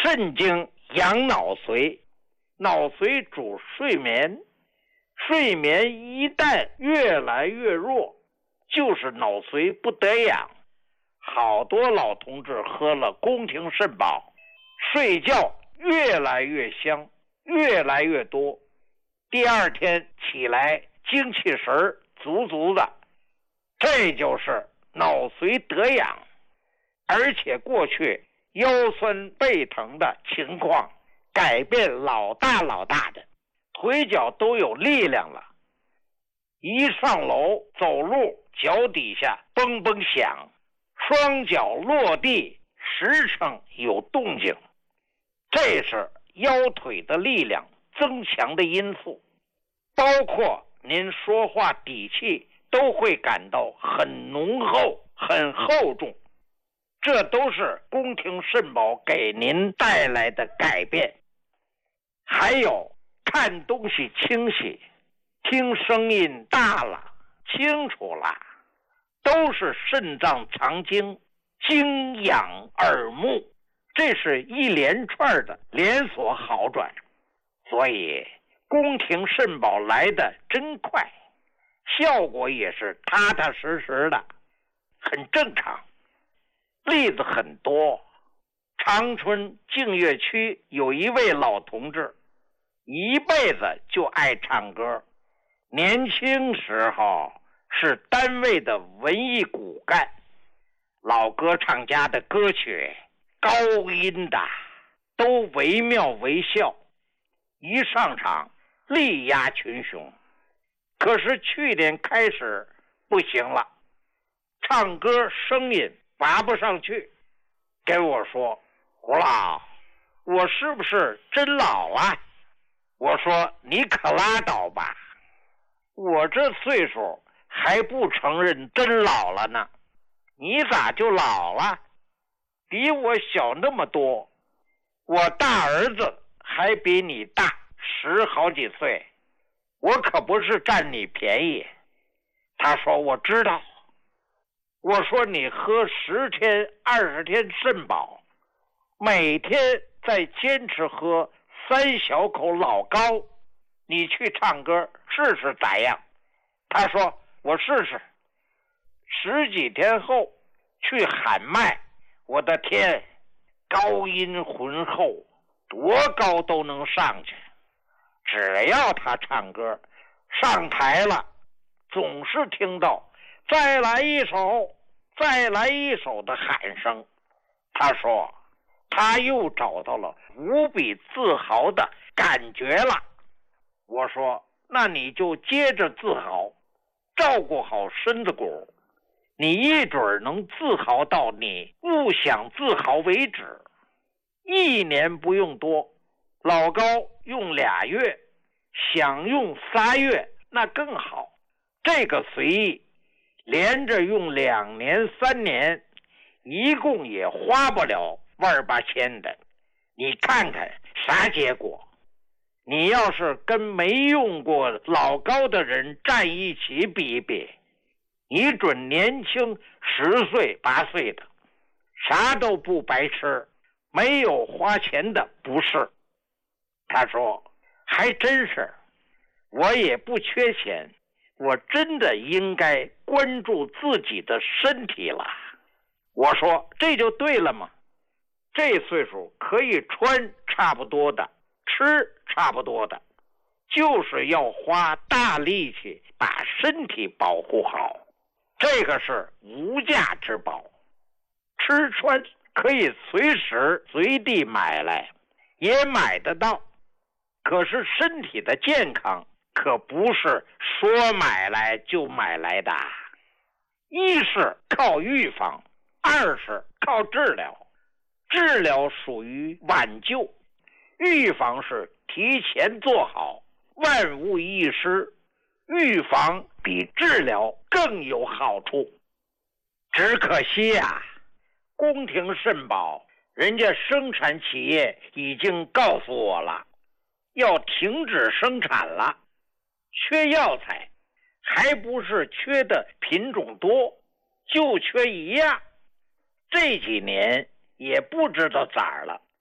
肾经养脑髓，脑髓主睡眠，睡眠一旦越来越弱，就是脑髓不得养。好多老同志喝了宫廷肾宝，睡觉越来越香，越来越多，第二天起来精气神足足的，这就是脑髓得养。而且过去腰酸背疼的情况改变老大的，腿脚都有力量了，一上楼走路脚底下嘣嘣响，双脚落地时称有动静，这是腰腿的力量增强的因素。包括您说话底气都会感到很浓厚很厚重，这都是宫廷肾宝给您带来的改变。还有看东西清晰，听声音大了清楚了，都是肾脏藏精，精养耳目，这是一连串的连锁好转。所以宫廷肾宝来的真快，效果也是踏踏实实的，很正常。例子很多，长春净月区有一位老同志，一辈子就爱唱歌，年轻时候是单位的文艺骨干，老歌唱家的歌曲高音的都惟妙惟肖，一上场力压群雄。可是去年开始不行了，唱歌声音拔不上去，跟我说：胡老，我是不是真老啊？我说你可拉倒吧，我这岁数还不承认真老了呢，你咋就老了？比我小那么多，我大儿子还比你大10好几岁，我可不是占你便宜。他说我知道。我说你喝10天20天肾宝，每天再坚持喝3小口老高，你去唱歌试试咋样？他说我试试。10几天后去喊麦，我的天，高音浑厚，多高都能上去。只要他唱歌上台了，总是听到再来一首再来一首的喊声。他说他又找到了无比自豪的感觉了。我说那你就接着自豪，照顾好身子骨，你一准能自豪到你不想自豪为止。1年不用多，老高用2月，想用3月那更好。这个随意，连着用2年3年，一共也花不了万8千的。你看看啥结果？你要是跟没用过老高的人站一起比一比，你准年轻10岁8岁的，啥都不白吃，没有花钱的不是。他说还真是，我也不缺钱，我真的应该关注自己的身体了。我说这就对了嘛，这岁数可以穿差不多的，吃差不多的，就是要花大力气把身体保护好，这个是无价之宝。吃穿可以随时随地买来，也买得到，可是身体的健康可不是说买来就买来的。一是靠预防，二是靠治疗。治疗属于挽救，预防是提前做好，万无一失。预防比治疗更有好处。只可惜啊，宫廷肾宝人家生产企业已经告诉我了，要停止生产了，缺药材，还不是缺的品种多，就缺一样。这几年也不知道咋了，